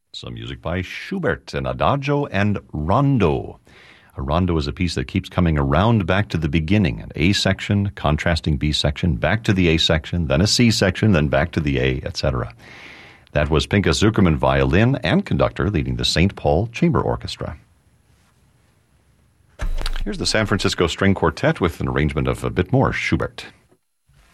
Some music by Schubert, an adagio and rondo. A rondo is a piece that keeps coming around back to the beginning, an A section, contrasting B section, back to the A section, then a C section, then back to the A, etc. That was Pinchas Zukerman, violin and conductor, leading the St. Paul Chamber Orchestra. Here's the San Francisco String Quartet with an arrangement of a bit more Schubert.